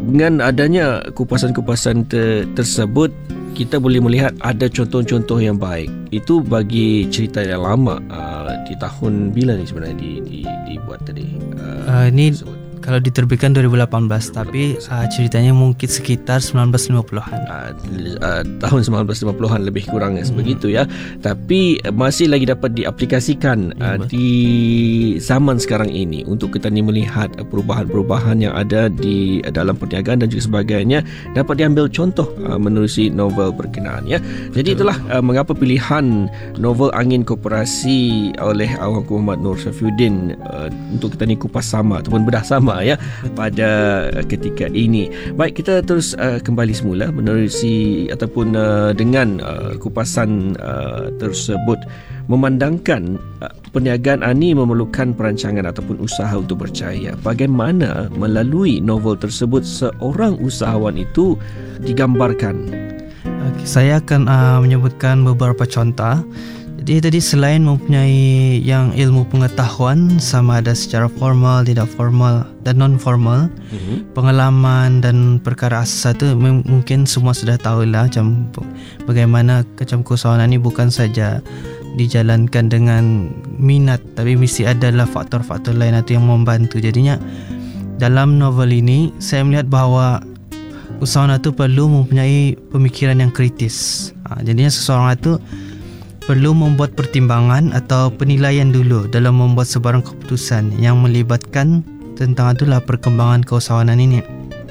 dengan adanya kupasan-kupasan tersebut, kita boleh melihat ada contoh-contoh yang baik. Itu bagi cerita yang lama. Di tahun bila ni sebenarnya dibuat tadi? Ini kalau diterbitkan 2018, tapi ceritanya mungkin sekitar 1950-an. Tahun 1950-an lebih kurang sebegitu ya. Tapi masih lagi dapat diaplikasikan di zaman sekarang ini untuk kita ni melihat perubahan-perubahan yang ada di dalam perniagaan dan juga sebagainya, dapat diambil contoh menerusi novel berkenaan ya. Jadi itulah mengapa pilihan novel Angin Koperasi oleh Awangku Muhammad Nur Syafiuddin untuk kita ni kupas sama ataupun bedah sama ya pada ketika ini. Baik, kita terus kembali semula menerusi ataupun dengan kupasan tersebut, memandangkan perniagaan ini memerlukan perancangan ataupun usaha untuk berjaya. Bagaimana melalui novel tersebut seorang usahawan itu digambarkan? Saya akan menyebutkan beberapa contoh. Jadi tadi selain mempunyai yang ilmu pengetahuan sama ada secara formal, tidak formal dan non formal, pengalaman dan perkara asas itu mungkin semua sudah tahulah macam bagaimana macam keusahawanan ini bukan saja dijalankan dengan minat, tapi mesti adalah faktor-faktor lain itu yang membantu. Jadinya dalam novel ini saya melihat bahawa usahawan itu perlu mempunyai pemikiran yang kritis. Jadinya seseorang itu perlu membuat pertimbangan atau penilaian dulu dalam membuat sebarang keputusan yang melibatkan tentang itulah perkembangan keusahawanan ini.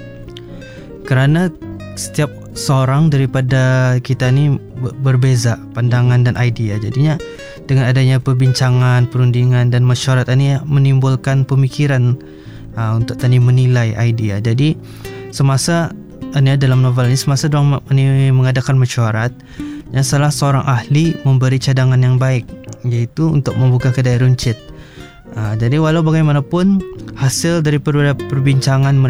Kerana setiap seorang daripada kita ni berbeza pandangan dan idea. Jadinya dengan adanya perbincangan, perundingan dan mesyuarat ini menimbulkan pemikiran untuk tadi menilai idea. Jadi semasa ini dalam novel ini, semasa diorang mengadakan mesyuarat, yang salah seorang ahli memberi cadangan yang baik, iaitu untuk membuka kedai runcit. Jadi walau bagaimanapun hasil daripada perbincangan mereka